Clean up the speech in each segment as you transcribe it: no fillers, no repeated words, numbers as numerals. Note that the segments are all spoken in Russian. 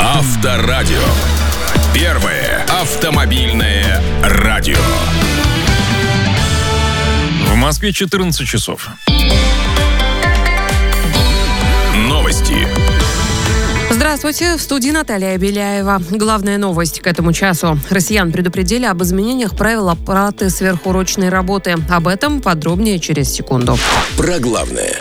Авторадио. Первое автомобильное радио. В Москве 14 часов. Новости. Здравствуйте, в студии Наталья Беляева. Главная новость к этому часу. Россиян предупредили об изменениях правил оплаты сверхурочной работы. Об этом подробнее через секунду. Про главное.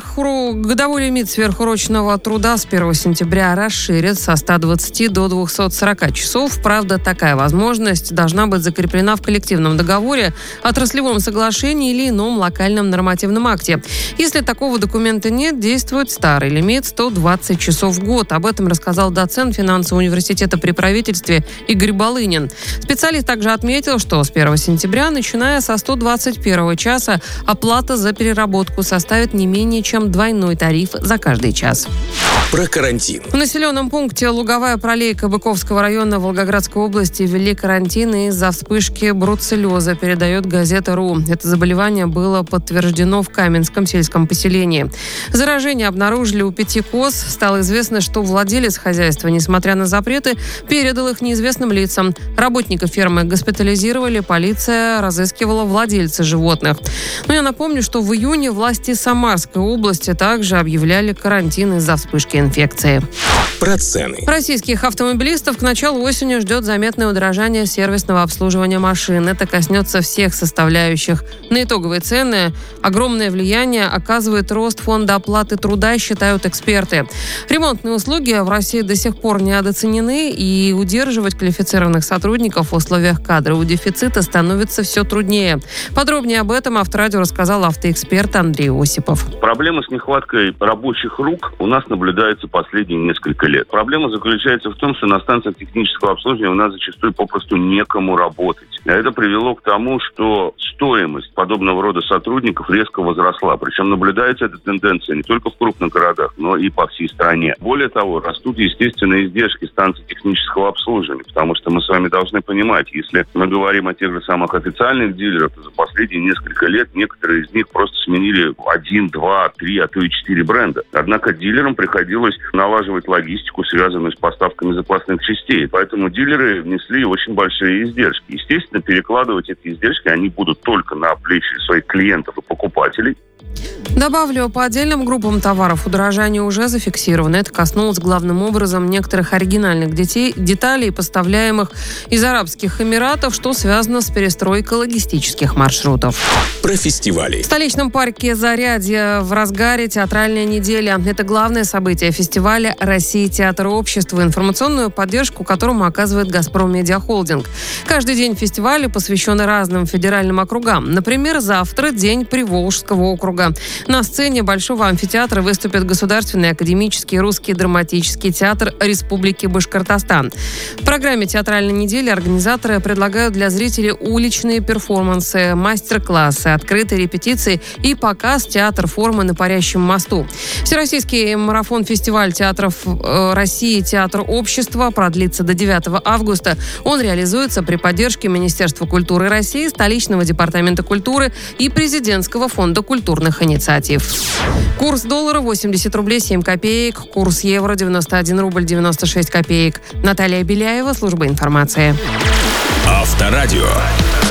Годовой лимит сверхурочного труда с 1 сентября расширят со 120 до 240 часов. Правда, такая возможность должна быть закреплена в коллективном договоре, отраслевом соглашении или ином локальном нормативном акте. Если такого документа нет, действует старый лимит 120 часов в год. Об этом рассказал доцент финансового университета при правительстве Игорь Балынин. Специалист также отметил, что с 1 сентября, начиная со 121 часа, оплата за переработку составит не менее чем двойной тариф за каждый час. Про карантин. В населенном пункте Луговая Пролейка Быковского района Волгоградской области ввели карантин из-за вспышки бруцеллеза, передает газета.ру. Это заболевание было подтверждено в Каменском сельском поселении. Заражение обнаружили у 5 коз. Стало известно, что владелец хозяйства, несмотря на запреты, передал их неизвестным лицам. Работников фермы госпитализировали, полиция разыскивала владельца животных. Но я напомню, что в июне власти Самарской области также объявляли карантин из-за вспышки инфекции. Про цены. Российских автомобилистов к началу осени ждет заметное удорожание сервисного обслуживания машин. Это коснется всех составляющих. На итоговые цены огромное влияние оказывает рост фонда оплаты труда, считают эксперты. Ремонтные услуги в России до сих пор недооценены, и удерживать квалифицированных сотрудников в условиях кадрового дефицита становится все труднее. Подробнее об этом Авторадио рассказал автоэксперт Андрей Осипов. Проблема с нехваткой рабочих рук у нас наблюдается последние несколько лет. Проблема заключается в том, что на станциях технического обслуживания у нас зачастую попросту некому работать. А это привело к тому, что стоимость подобного рода сотрудников резко возросла. Причем наблюдается эта тенденция не только в крупных городах, но и по всей стране. Более того, растут, естественно, издержки станций технического обслуживания, потому что мы с вами должны понимать, если мы говорим о тех же самых официальных дилерах, то за последние несколько лет некоторые из них просто сменили 1, 2, 3, а то и 4 бренда. Однако дилерам приходилось налаживать логистику, связанную с поставками запасных частей. Поэтому дилеры внесли очень большие издержки. Естественно, перекладывать эти издержки они будут только на плечи своих клиентов и покупателей. Добавлю, по отдельным группам товаров удорожание уже зафиксировано. Это коснулось главным образом некоторых оригинальных деталей, поставляемых из Арабских Эмиратов, что связано с перестройкой логистических маршрутов. Про фестивали. В столичном парке Зарядье в разгаре театральная неделя. Это главное событие фестиваля «Россия. Театр. Общество», информационную поддержку которому оказывает «Газпром Медиа Холдинг». Каждый день фестиваля посвящен разным федеральным округам. Например, завтра день Приволжского округа. На сцене Большого амфитеатра выступит Государственный академический русский драматический театр Республики Башкортостан. В программе театральной недели организаторы предлагают для зрителей уличные перформансы, мастер-классы, открытые репетиции и показ театр-формы на Парящем мосту. Всероссийский марафон-фестиваль театров России «Театр. Общества» продлится до 9 августа. Он реализуется при поддержке Министерства культуры России, Столичного департамента культуры и Президентского фонда культурных инициатив. Курс доллара 80 рублей 7 копеек. Курс евро 91 рубль 96 копеек. Наталья Беляева, служба информации. Авторадио.